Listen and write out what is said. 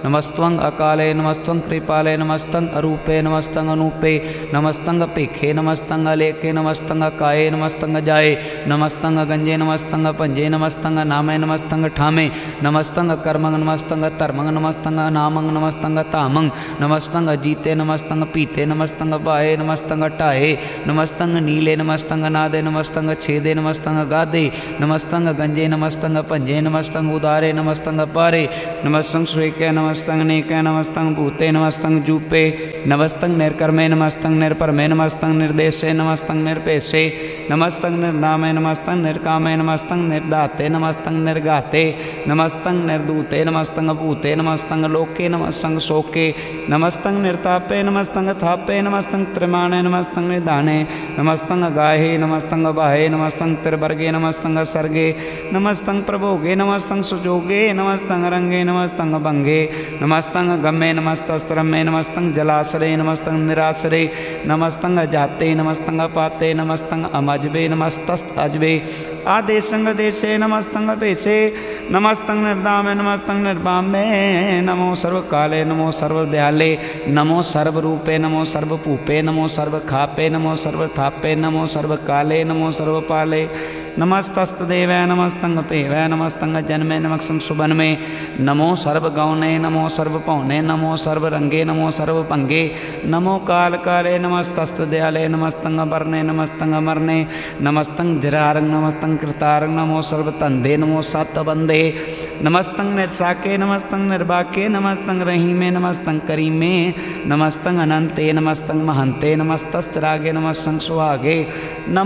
नमस्त्वं अकाले नमस्त्वं कृपाले नमस्तं अरूपे नमस्तं अनूपे नमस्तं अपेखे नमस्तं अलेखे नमस्तं अकाये नमस्तं अजाए नमस्तं अगंजे नमस्तं पंजे नमस्तं नामे नमस्तं ठामे नमस्तं कर्मंग नमस्तं धर्मंग नमस्तं नामंग नमस्तं तामंग नमस्तं अजीते नमस्तं पीते नमस्तं पाए नमस्तं टाए नमस्तं नीले नमस्तं नादे नमस्तं छेदे नमस्तं गादे नमस्तं गंजे नमस्तं पंजे नमस्तं उदारे नमस्तं पारे नमस्तं स्वेके नमस्तं नेके नमस्तं भूते नमस्तं जूपे नमस्तं निर्कर्मे नमस्तं निर्परमे नमस्तं निर्देशे नमस्तं निरपेशे नमस्तं निर्नामे नमस्तं निर्कामे नमस्तं निर्दाते नमस्तं निर्गाते नमस्तं निर्दूते नमस्तं भूते नमस्तं लोके नमस्तं शोके नमस्तं निर्तापे नमस्तं थापे नमस्तं त्रिमाणे नमस्तं निदाने नमस्तं गाहे नमस्तं बाहे नमस्तं त्रिवर्गे नमस्तं सर्गे नमस्तं प्रभोगे नमस्तं सुजोगे नमस्तं रंगे नमस्तं भंगे नमस्तं गम्मे नमस्तस्त्रमे नमस्तं जलाश्रय नमस्तं निराश्रय नमस्तं जाते नमस्तं पाते नमस्तं अमजबे नमस्तस्त अजबे आदेशंग देशे नमस्तं पेशे नमस्तं निर्दामे नमस्तं निर्वामे नमो सर्वकाले नमो सर्वदयाले नमो सर्वरूपे नमो सर्वपूपे नमो सर्वखापे नमो सर्वथापे नमो सर्वकाले नमो सर्वपाले नमस्तस्तदेवै नमस्तं पेवै नमस्तं जन्मे नमस्तं सुबन्मे नमो सर्वगौने नमो सर्वपौने नमो सर्वरंगे नमो सर्वभंगे नमो काल काले नमस्तस्तदयाले नमस्तं वर्णे नमस्तं अमरने नमस्तं जरारंग नमस्तं कृतारंग नमो सर्वतंदे नमो सतबंदे नमस्तं निर्साके नमस्तं निर्बाके नमस्तं रहीमे नमस्तं करीमे नमस्तं अनंते नमस्तं महंते नमस्तस्तरागे नमस्तं सुहागे